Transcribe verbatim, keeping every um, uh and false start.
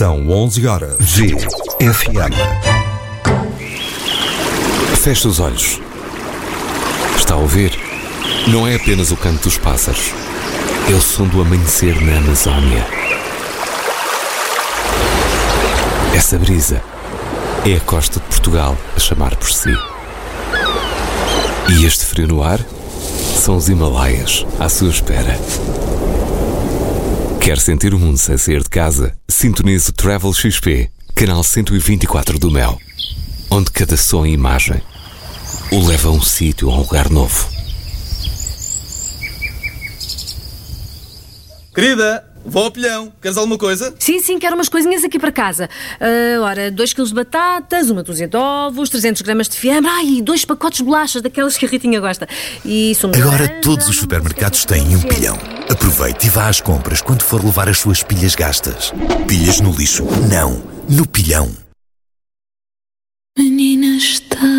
São onze horas. G F M. Feche os olhos. Está a ouvir? Não é apenas o canto dos pássaros. É o som do amanhecer na Amazónia. Essa brisa é a costa de Portugal a chamar por si. E este frio no ar são os Himalaias à sua espera. Quer sentir o mundo sem sair de casa? Sintonize o Travel X P, canal cento e vinte e quatro do Mel, onde cada som e imagem o leva a um sítio, a um lugar novo. Querida, vou ao pilhão. Queres alguma coisa? Sim, sim, quero umas coisinhas aqui para casa. Uh, ora, dois quilos de batatas, uma dúzia de ovos, trezentos gramas de fiambre, ai, dois pacotes de bolachas, daquelas que a Ritinha gosta. E sumo de Agora laranja, todos os supermercados têm um pilhão. Aproveite e vá às compras quando for levar as suas pilhas gastas. Pilhas no lixo? Não, no pilhão.